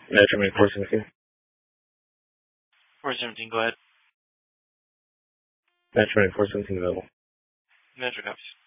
Metro main 417. 417, go ahead. Metro main 417 available. Metro copies.